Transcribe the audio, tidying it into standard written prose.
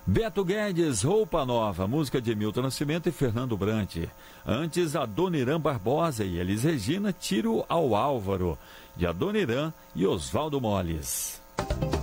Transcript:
Beto Guedes, Roupa Nova, música de Milton Nascimento e Fernando Brant. Antes, Adoniran Barbosa e Elis Regina, Tiro ao Álvaro, de Adoniran e Oswaldo Moles.